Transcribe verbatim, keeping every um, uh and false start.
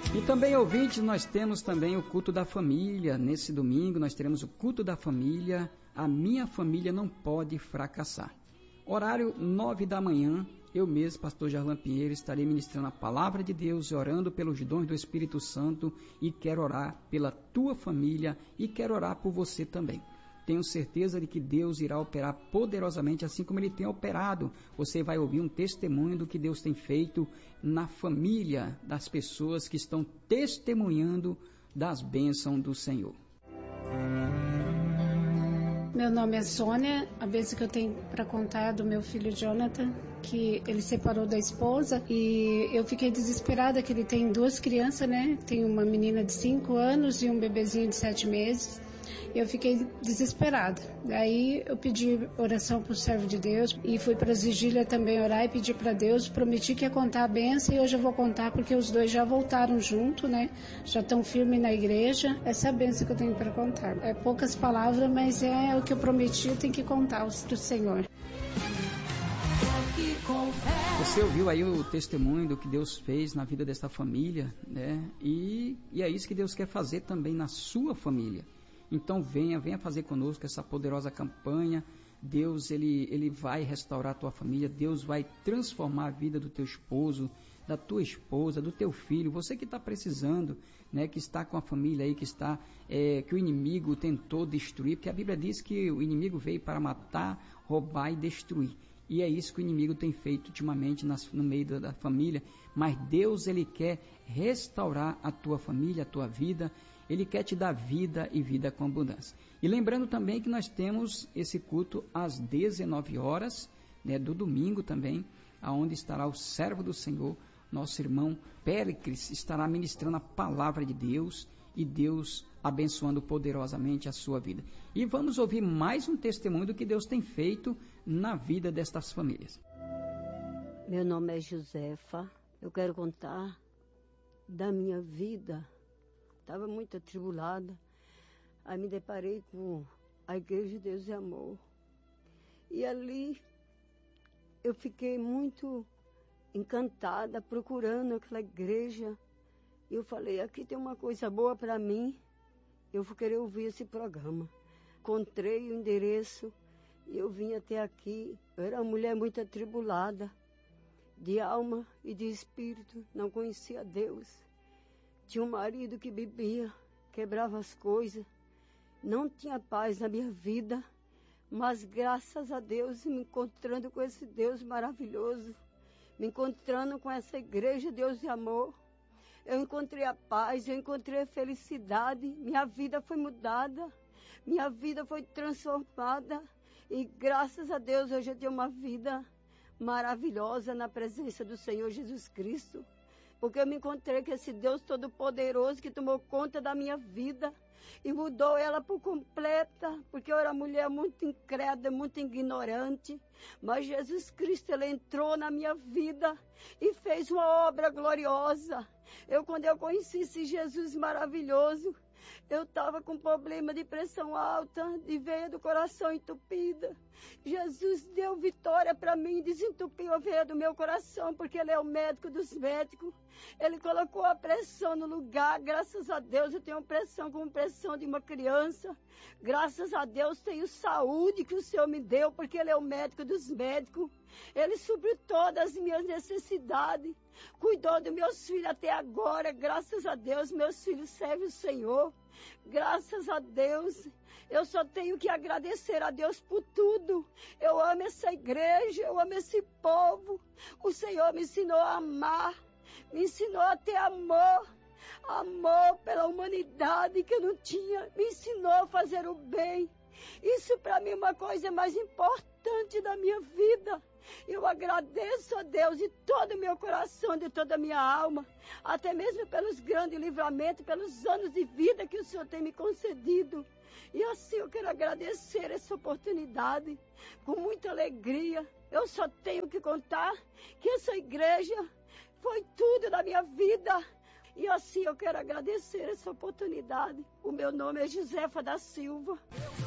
E também, ouvintes, nós temos também o culto da família. Nesse domingo nós teremos o culto da família. A minha família não pode fracassar. Horário nove da manhã, eu mesmo, pastor Jarlan Pinheiro, estarei ministrando a palavra de Deus, orando pelos dons do Espírito Santo, e quero orar pela tua família e quero orar por você também. Tenho certeza de que Deus irá operar poderosamente, assim como Ele tem operado. Você vai ouvir um testemunho do que Deus tem feito na família das pessoas que estão testemunhando das bênçãos do Senhor. Meu nome é Sônia. A bênção que eu tenho para contar é do meu filho Jonathan, que ele separou da esposa, e eu fiquei desesperada que ele tem duas crianças, né? Tem uma menina de cinco anos e um bebezinho de sete meses. Eu fiquei desesperada. Daí eu pedi oração para o servo de Deus e fui para as vigílias também orar e pedir para Deus. Prometi que ia contar a benção e hoje eu vou contar, porque os dois já voltaram junto, né? Já estão firmes na igreja. Essa é a benção que eu tenho para contar. É poucas palavras, mas é o que eu prometi, eu tenho que contar do Senhor. Você ouviu aí o testemunho do que Deus fez na vida dessa família, né? E, e é isso que Deus quer fazer também na sua família. Então venha, venha fazer conosco essa poderosa campanha. Deus, ele, ele vai restaurar a tua família. Deus vai transformar a vida do teu esposo, da tua esposa, do teu filho. Você que está precisando, né, que está com a família aí, que está, é, que o inimigo tentou destruir, porque a Bíblia diz que o inimigo veio para matar, roubar e destruir. E é isso que o inimigo tem feito ultimamente nas, no meio da, da família. Mas Deus, ele quer restaurar a tua família, a tua vida. Ele quer te dar vida e vida com abundância. E lembrando também que nós temos esse culto às dezenove horas, né, do domingo também, aonde estará o servo do Senhor, nosso irmão Péricles, estará ministrando a palavra de Deus e Deus abençoando poderosamente a sua vida. E vamos ouvir mais um testemunho do que Deus tem feito na vida destas famílias. Meu nome é Josefa. Eu quero contar da minha vida. Estava muito atribulada. Aí me deparei com a Igreja de Deus e Amor. E ali eu fiquei muito encantada, procurando aquela igreja. E eu falei, aqui tem uma coisa boa para mim. Eu vou querer ouvir esse programa. Encontrei o endereço e eu vim até aqui. Eu era uma mulher muito atribulada, de alma e de espírito. Não conhecia Deus. Tinha um marido que bebia, quebrava as coisas, não tinha paz na minha vida, mas graças a Deus, me encontrando com esse Deus maravilhoso, me encontrando com essa igreja Deus de Amor, eu encontrei a paz, eu encontrei a felicidade, minha vida foi mudada, minha vida foi transformada, e graças a Deus hoje eu tenho uma vida maravilhosa na presença do Senhor Jesus Cristo. Porque eu me encontrei com esse Deus Todo-Poderoso que tomou conta da minha vida e mudou ela por completa, porque eu era mulher muito incrédula, muito ignorante, mas Jesus Cristo, Ele entrou na minha vida e fez uma obra gloriosa. Eu, quando eu conheci esse Jesus maravilhoso, eu estava com problema de pressão alta, de veia do coração entupida. Jesus deu vitória para mim, desentupiu a veia do meu coração, porque Ele é o médico dos médicos. Ele colocou a pressão no lugar. Graças a Deus eu tenho pressão como pressão de uma criança. Graças a Deus tenho saúde que o Senhor me deu, porque Ele é o médico dos médicos. Ele supriu todas as minhas necessidades. Cuidou dos meus filhos até agora. Graças a Deus, meus filhos servem o Senhor. Graças a Deus. Eu só tenho que agradecer a Deus por tudo. Eu amo essa igreja, eu amo esse povo. O Senhor me ensinou a amar. Me ensinou a ter amor. Amor pela humanidade que eu não tinha. Me ensinou a fazer o bem. Isso para mim é uma coisa mais importante da minha vida. Eu agradeço a Deus de todo o meu coração, de toda a minha alma, até mesmo pelos grandes livramentos, pelos anos de vida que o Senhor tem me concedido. E assim eu quero agradecer essa oportunidade, com muita alegria. Eu só tenho que contar que essa igreja foi tudo na minha vida. E assim eu quero agradecer essa oportunidade. O meu nome é Josefa da Silva.